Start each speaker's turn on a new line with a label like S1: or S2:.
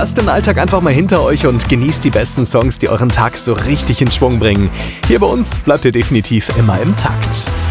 S1: Lasst den Alltag einfach mal hinter euch und genießt die besten Songs, die euren Tag so richtig in Schwung bringen. Hier bei uns bleibt ihr definitiv immer im Takt.